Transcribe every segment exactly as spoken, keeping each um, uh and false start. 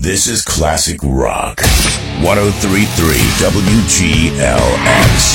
This is Classic Rock. one oh three point three W G L X.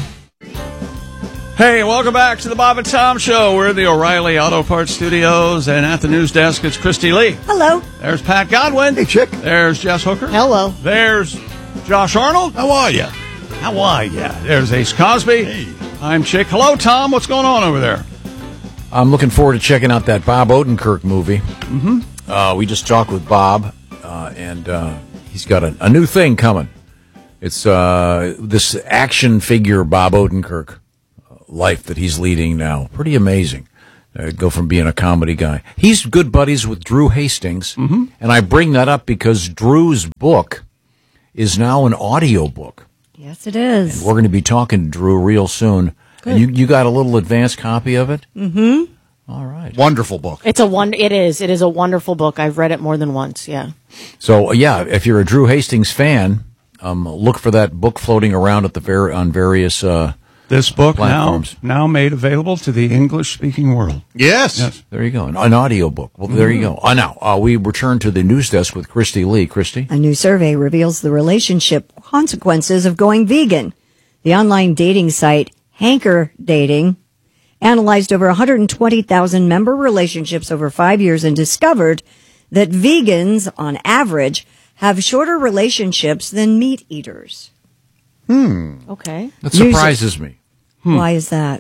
Hey, welcome back to the Bob and Tom Show. We're in the O'Reilly Auto Parts Studios, and at the news desk, it's Christy Lee. Hello. There's Pat Godwin. Hey, Chick. There's Jess Hooker. Hello. There's Josh Arnold. How are you? How are you? There's Ace Cosby. Hey. I'm Chick. Hello, Tom. What's going on over there? I'm looking forward to checking out that Bob Odenkirk movie. Mm-hmm. Uh, we just talked with Bob, uh, and uh, he's got a, a new thing coming. It's uh, this action figure Bob Odenkirk life that he's leading now. Pretty amazing. Uh, go from being a comedy guy. He's good buddies with Drew Hastings, mm-hmm. and I bring that up because Drew's book is now an audio book. Yes, it is. And we're going to be talking to Drew real soon. Good. And you, you got a little advanced copy of it? Mm-hmm. All right. Wonderful book. It's a one. It is. It is a wonderful book. I've read it more than once. Yeah. So yeah, if you're a Drew Hastings fan, um, look for that book floating around at the ver- on various uh, This book now, platforms. now made available to the English-speaking world. Yes. Yes. There you go, an, an audio book. Well, there you go. Uh, now uh, we return to the news desk with Christy Lee. Christy, A new survey reveals the relationship consequences of going vegan. The online dating site Hanker Dating analyzed over one hundred twenty thousand member relationships over five years and discovered that vegans, on average, have shorter relationships than meat eaters. hmm, Okay. that surprises me. Why is that?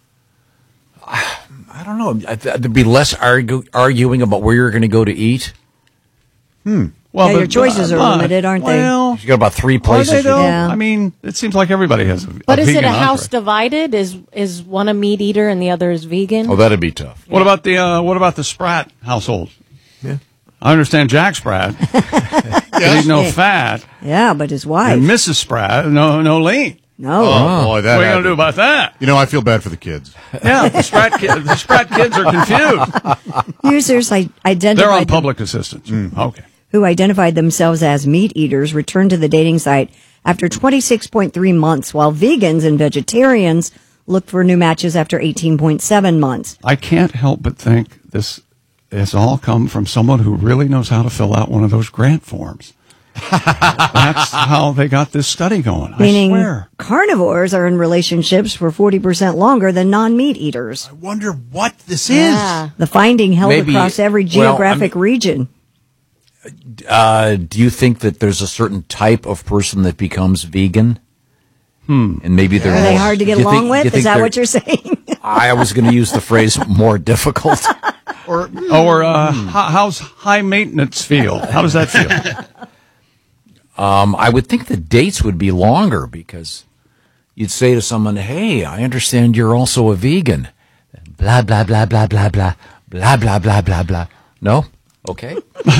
I don't know. I th- there'd be less argu- arguing about where you're going to go to eat. Well, Yeah, your choices are limited, aren't they? well, You got about three Are places. they you though? can- Yeah. I mean, it seems like everybody has a But a is it vegan a house entree. divided? Is is one a meat eater and the other is vegan? Oh, that'd be tough. What about the uh, what about the Spratt household? Yeah. I understand Jack Spratt. He's no fat. Yeah, but his wife. And Missus Spratt, no no lean. No. Oh, boy, that What are you had going to do about that? You know, I feel bad for the kids. Yeah, the Spratt, ki- the Spratt kids are confused. Users I- identified They're on them- public assistance. Okay. who identified themselves as meat eaters returned to the dating site after twenty-six point three months, while vegans and vegetarians looked for new matches after eighteen point seven months. I can't help but think this has all come from someone who really knows how to fill out one of those grant forms. That's how they got this study going. I Meaning swear. carnivores are in relationships for forty percent longer than non-meat eaters. I wonder what this Yeah. The finding held Maybe- across every well, I geographic mean- region. Uh, do you think that there's a certain type of person that becomes vegan? Hmm. And maybe they're Are they more- hard to get do you along think- do you with? think Is that they're- what you're saying? I was going to use the phrase more difficult. Or, or uh, how, how's high maintenance feel? How does that feel? Um, I would think the dates would be longer because you'd say to someone, "Hey, I understand you're also a vegan." Blah blah blah blah blah blah blah blah blah blah blah. No, okay.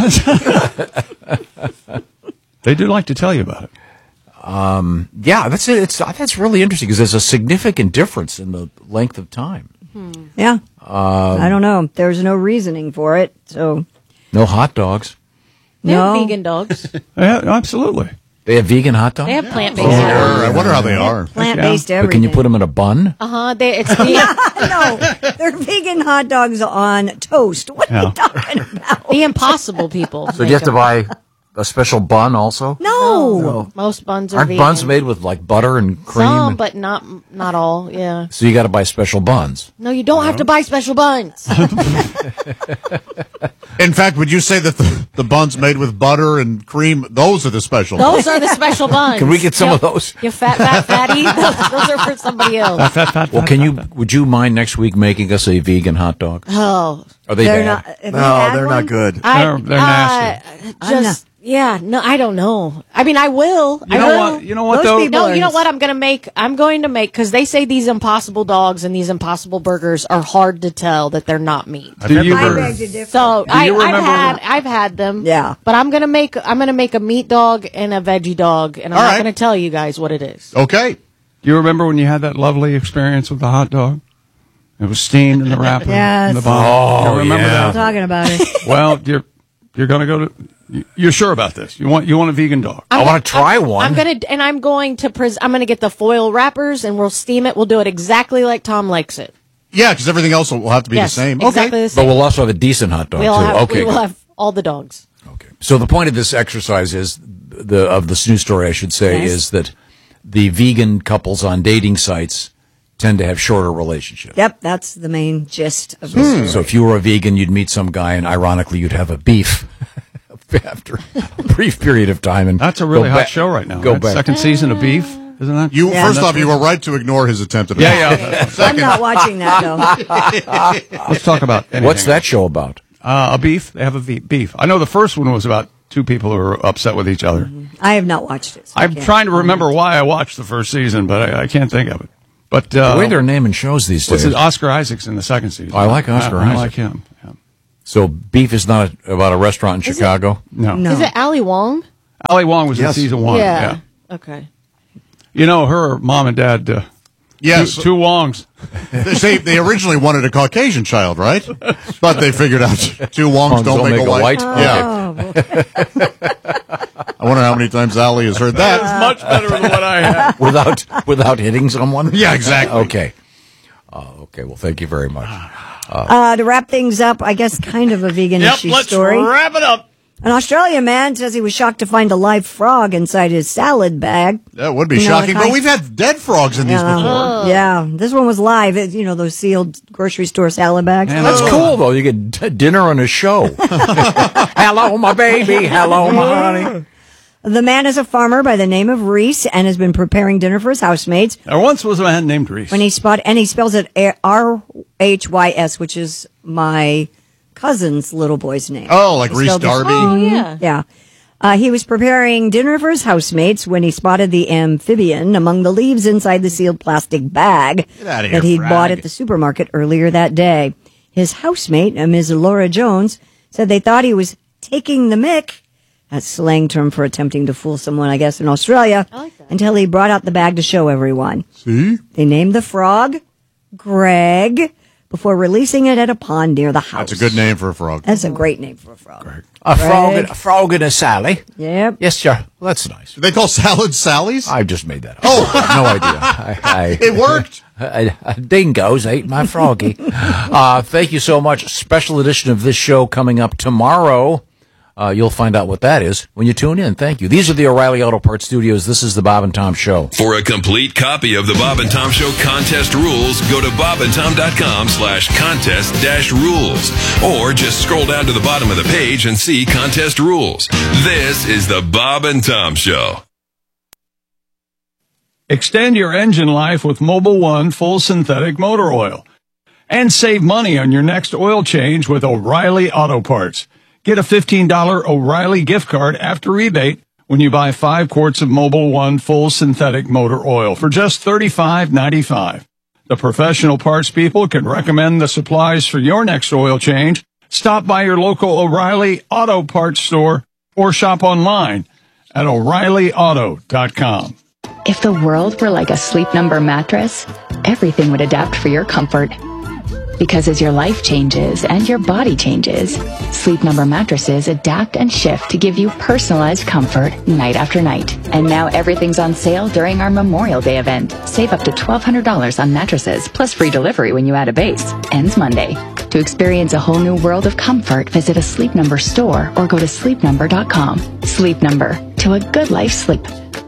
They do like to tell you about it. Yeah, that's it. It's that's really interesting because there's a significant difference in the length of time. Yeah. Um, I don't know. There's no reasoning for it. So, No hot dogs. They no. have vegan dogs. Yeah, absolutely. They have vegan hot dogs. They have plant based. Sure, I wonder how they are. Plant-based Yeah. everything. But can you put them in a bun? Uh huh. They it's the, No, they're vegan hot dogs on toast. What are Yeah. you talking about? the impossible people. So do you have to buy a special bun also? No. Most buns are Aren't vegan. buns made with like butter and cream? Some, but not not all. Yeah. So you got to buy special buns. No, you don't have to buy special buns. In fact, would you say that the, the buns made with butter and cream, those are the special Those are the special buns. Can we get some You- of those? You fat, fat, fatty. Those are for somebody else. Fat, fat, Well, fat, can fat, you? fat. Would you mind next week making us a vegan hot dog? Oh, Are they They're bad? not. have you No, had they're one? not good. I, They're- they're nasty. Uh, just yeah, no, I don't know. I mean, I will. You I know will. what? You know what Those though? people No, are you know ins- what? I'm gonna make. I'm going to make because they say these Impossible dogs and these Impossible burgers are hard to tell that they're not meat. Do you, I re- beg to differ. So Do I, you I've remember- had I've had them. Yeah. But I'm gonna make I'm gonna make a meat dog and a veggie dog, and I'm All not right. gonna tell you guys what it is. Okay. do you remember when you had that lovely experience with the hot dog? It was steamed in the wrapper. Yes. In the bottom. Oh, you remember yeah. I'm that? talking about it. Well, you're you're going to go to. You're sure about this? You want you want a vegan dog? I want to try one. I'm gonna and I'm going to pres- I'm gonna get the foil wrappers and we'll steam it. We'll do it exactly like Tom likes it. Yeah, because everything else will have to be yes, the same. exactly Okay. the same. But we'll also have a decent hot dog We'll too. have, okay. we will good. have all the dogs. Okay. So the point of this exercise is the of this news story, I should say, Yes. is that the vegan couples on dating sites tend to have shorter relationships. Yep, that's the main gist of this. So if you were a vegan, you'd meet some guy, and ironically, you'd have a beef after a brief period of time. And That's a really go hot back- show right now. Go right? back. Second season of Beef, isn't that? You Yeah. first off, you were right to ignore his attempt at a Yeah, yeah. I'm not watching that, though. Let's talk about anything. What's that show about? Uh, a beef. They have a ve- beef. I know the first one was about two people who were upset with each other. I have not watched it. so I I'm can't trying to remember why I watched the first season, but I, I can't think of it. But uh, The way they're naming shows these what's days. it? Oscar Isaac's in the second season. I like Oscar I, I Isaac. like him. Yeah. So beef is not a, about a restaurant in Is it- Chicago? No. No. Is it Ali Wong? Ali Wong was Yes. in season one. Yeah. Okay. You know, her mom and dad, uh, Yes. two, two Wongs. They, they originally wanted a Caucasian child, right? But they figured out two Wongs don't, make, a white. Yeah. I wonder how many times Ali has heard that. Much better than what I had. without without hitting someone? Yeah, exactly. Okay. Uh, okay, well, thank you very much. Uh, to wrap things up, I guess kind of a vegan-ish story. wrap it up. An Australian man says he was shocked to find a live frog inside his salad bag. That would be You know, shocking, the but kind- we've had dead frogs in these Yeah. before. Yeah, this one was live. It, you know, those sealed grocery store salad bags. Man, That's cool, though. You get d- dinner on a show. Hello, my baby. Hello, my honey. The man is a farmer by the name of Reese and has been preparing dinner for his housemates. There once was a man named Reese. When he spot, and he spells it R H Y S, which is my cousin's little boy's name. Oh, like He Reese spelled it- Darby? Oh, yeah. Yeah. Uh, he was preparing dinner for his housemates when he spotted the amphibian among the leaves inside the sealed plastic bag Get outta here, that he'd frag. bought at the supermarket earlier that day. His housemate, uh, Miz Laura Jones, said they thought he was taking the mick. That's slang term for attempting to fool someone, I guess, in Australia. I like that. Until he brought out the bag to show everyone. See? They named the frog Greg before releasing it at a pond near the house. That's a good name for a frog. That's a great name for a frog. A frog, Greg. and, a frog and a Sally. Yep. Yes, sir. Well, that's nice. Do they call salads Sally's? I just made that up. Oh, I have no idea. I, I, It worked. A, a dingo's ate my froggy. uh, thank you so much. Special edition of this show coming up tomorrow. Uh, you'll find out what that is when you tune in. Thank you. These are the O'Reilly Auto Parts Studios. This is the Bob and Tom Show. For a complete copy of the Bob and Tom Show contest rules, go to bobandtom.com slash contest dash rules. Or just scroll down to the bottom of the page and see contest rules. This is the Bob and Tom Show. Extend your engine life with Mobil One full synthetic motor oil. And save money on your next oil change with O'Reilly Auto Parts. Get a fifteen dollars O'Reilly gift card after rebate when you buy five quarts of Mobil One full synthetic motor oil for just thirty-five ninety-five. The professional parts people can recommend the supplies for your next oil change. Stop by your local O'Reilly Auto Parts store or shop online at O'Reilly Auto dot com. If the world were like a Sleep Number mattress, everything would adapt for your comfort. Because as your life changes and your body changes, Sleep Number mattresses adapt and shift to give you personalized comfort night after night. And now everything's on sale during our Memorial Day event. Save up to twelve hundred dollars on mattresses, plus free delivery when you add a base. Ends Monday. To experience a whole new world of comfort, visit a Sleep Number store or go to sleep number dot com. Sleep Number. To a good life sleep.